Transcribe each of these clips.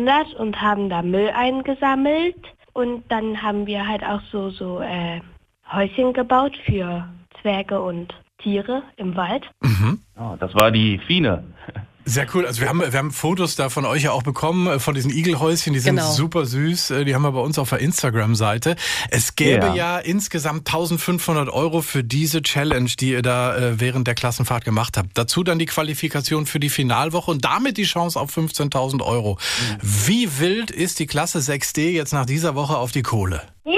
gewandert und haben da Müll eingesammelt. Und dann haben wir halt auch so Häuschen gebaut für Zwerge und Tiere im Wald. Mhm. Oh, das war die Fine. Sehr cool. Also wir haben Fotos da von euch ja auch bekommen, von diesen Igelhäuschen. Die sind super süß. Die haben wir bei uns auf der Instagram-Seite. Es gäbe ja insgesamt 1.500 € für diese Challenge, die ihr da während der Klassenfahrt gemacht habt. Dazu dann die Qualifikation für die Finalwoche und damit die Chance auf 15.000 €. Mhm. Wie wild ist die Klasse 6D jetzt nach dieser Woche auf die Kohle? Ja!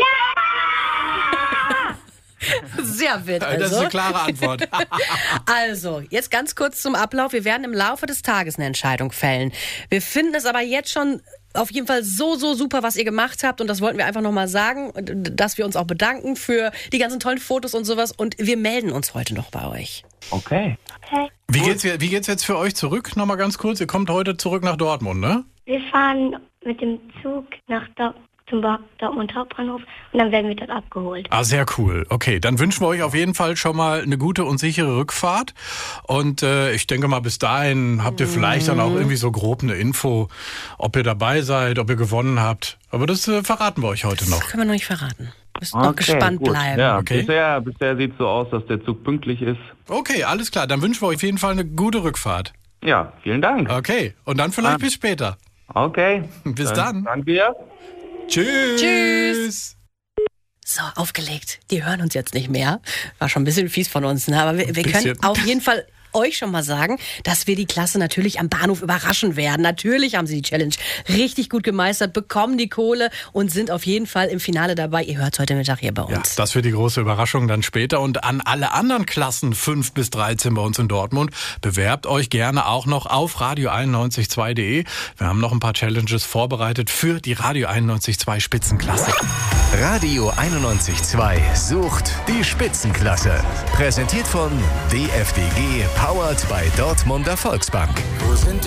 Sehr wild. Also. Das ist eine klare Antwort. Also, jetzt ganz kurz zum Ablauf. Wir werden im Laufe des Tages eine Entscheidung fällen. Wir finden es aber jetzt schon auf jeden Fall so super, was ihr gemacht habt. Und das wollten wir einfach nochmal sagen, dass wir uns auch bedanken für die ganzen tollen Fotos und sowas. Und wir melden uns heute noch bei euch. Okay. Wie geht's jetzt für euch zurück? Nochmal ganz kurz. Ihr kommt heute zurück nach Dortmund, ne? Wir fahren mit dem Zug zum Dortmund Hauptbahnhof und dann werden wir dort abgeholt. Ah, sehr cool. Okay, dann wünschen wir euch auf jeden Fall schon mal eine gute und sichere Rückfahrt. Und ich denke mal, bis dahin habt ihr vielleicht dann auch irgendwie so grob eine Info, ob ihr dabei seid, ob ihr gewonnen habt. Aber das verraten wir euch heute noch. Das können wir noch nicht verraten. Müssen noch gespannt bleiben. Ja, okay. Bisher sieht es so aus, dass der Zug pünktlich ist. Okay, alles klar. Dann wünschen wir euch auf jeden Fall eine gute Rückfahrt. Ja, vielen Dank. Okay, und dann vielleicht bis später. Okay. Bis dann. Danke. Tschüss. So, aufgelegt. Die hören uns jetzt nicht mehr. War schon ein bisschen fies von uns, ne? Aber wir können auf jeden Fall euch schon mal sagen, dass wir die Klasse natürlich am Bahnhof überraschen werden. Natürlich haben sie die Challenge richtig gut gemeistert, bekommen die Kohle und sind auf jeden Fall im Finale dabei. Ihr hört es heute Mittag hier bei uns. Ja, das wird die große Überraschung dann später. Und an alle anderen Klassen 5 bis 13 bei uns in Dortmund, bewerbt euch gerne auch noch auf radio912.de. Wir haben noch ein paar Challenges vorbereitet für die Radio 91.2 Spitzenklasse. Radio 91.2 sucht die Spitzenklasse. Präsentiert von DFDG, powered by Dortmunder Volksbank. Wo sind